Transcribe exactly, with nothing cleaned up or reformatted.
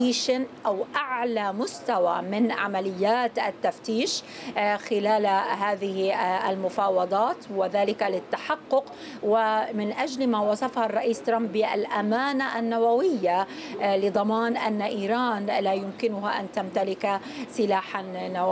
أو أعلى مستوى من عمليات التفتيش خلال هذه المفاوضات، وذلك للتحقق ومن أجل ما وصفها الرئيس ترامب بالأمانة النووية، لضمان أن إيران لا يمكنها أن تمتلك سلاحا نوويا.